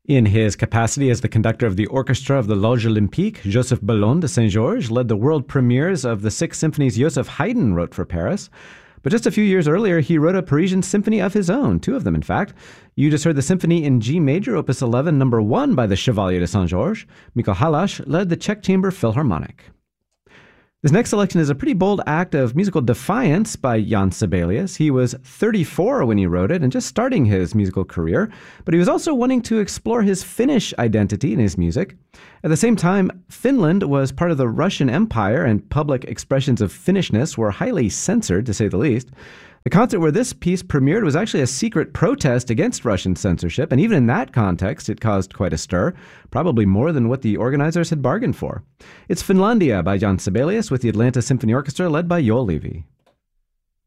In his capacity as the conductor of the orchestra of the Loge Olympique, Joseph Bellon de Saint-Georges led the world premieres of the 6 symphonies Joseph Haydn wrote for Paris. But just a few years earlier, he wrote a Parisian symphony of his own, 2 of them, in fact. You just heard the symphony in G major, opus 11, number 1 by the Chevalier de Saint-Georges. Mikko Halas led the Czech Chamber Philharmonic. This next selection is a pretty bold act of musical defiance by Jan Sibelius. He was 34 when he wrote it and just starting his musical career, but he was also wanting to explore his Finnish identity in his music. At the same time, Finland was part of the Russian Empire, and public expressions of Finnishness were highly censored, to say the least. The concert where this piece premiered was actually a secret protest against Russian censorship, and even in that context, it caused quite a stir, probably more than what the organizers had bargained for. It's Finlandia by Jan Sibelius with the Atlanta Symphony Orchestra led by Joel Levy.